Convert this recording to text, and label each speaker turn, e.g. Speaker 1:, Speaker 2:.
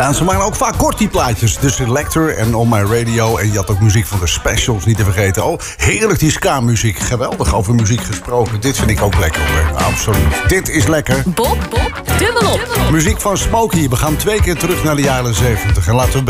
Speaker 1: Ja, ze waren ook vaak kort, die plaatjes. De Selector en On My Radio. En je had ook muziek van de Specials, niet te vergeten. Oh, heerlijk die ska-muziek. Geweldig over muziek gesproken. Dit vind ik ook lekker, hoor. Absoluut. Dit is lekker.
Speaker 2: Bob, dubbelop.
Speaker 1: Muziek van Smokey. We gaan 2 keer terug naar de jaren 70. En laten we